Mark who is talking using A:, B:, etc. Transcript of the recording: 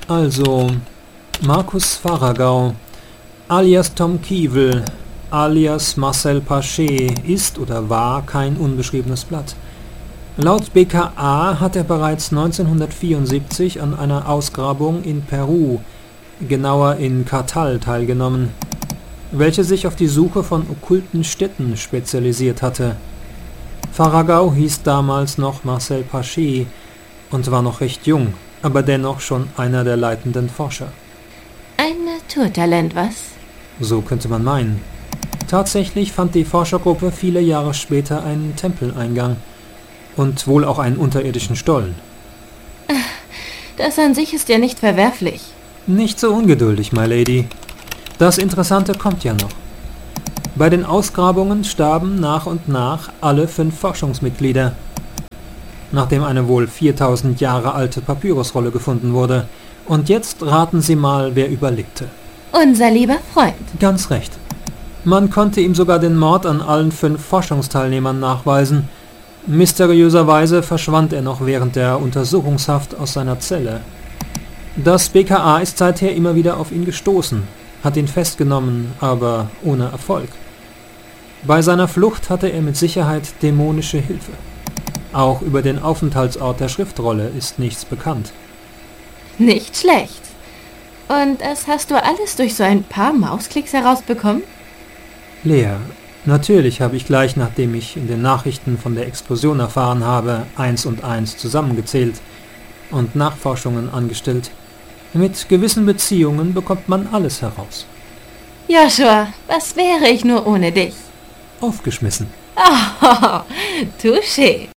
A: Also, Markus Faragau, alias Tom Kievel, alias Marcel Paget, ist oder war kein unbeschriebenes Blatt. Laut BKA hat er bereits 1974 an einer Ausgrabung in Peru, genauer in Kartal, teilgenommen, welche sich auf die Suche von okkulten Städten spezialisiert hatte. Faragau hieß damals noch Marcel Paget und war noch recht jung, aber dennoch schon einer der leitenden Forscher.
B: Ein Naturtalent, was?
A: So könnte man meinen. Tatsächlich fand die Forschergruppe viele Jahre später einen Tempeleingang und wohl auch einen unterirdischen Stollen.
B: Das an sich ist ja nicht verwerflich.
A: Nicht so ungeduldig, my lady. Das Interessante kommt ja noch. Bei den Ausgrabungen starben nach und nach alle 5 Forschungsmitglieder, nachdem eine wohl 4000 Jahre alte Papyrusrolle gefunden wurde. Und jetzt raten Sie mal, wer überlebte.
B: Unser lieber Freund.
A: Ganz recht. Man konnte ihm sogar den Mord an allen 5 Forschungsteilnehmern nachweisen. Mysteriöserweise verschwand er noch während der Untersuchungshaft aus seiner Zelle. Das BKA ist seither immer wieder auf ihn gestoßen, hat ihn festgenommen, aber ohne Erfolg. Bei seiner Flucht hatte er mit Sicherheit dämonische Hilfe. Auch über den Aufenthaltsort der Schriftrolle ist nichts bekannt.
B: Nicht schlecht. Und das hast du alles durch so ein paar Mausklicks herausbekommen?
A: Lea, natürlich habe ich gleich, nachdem ich in den Nachrichten von der Explosion erfahren habe, 1 und 1 zusammengezählt und Nachforschungen angestellt. Mit gewissen Beziehungen bekommt man alles heraus.
B: Joshua, was wäre ich nur ohne dich?
A: Aufgeschmissen.
B: Oh, touché.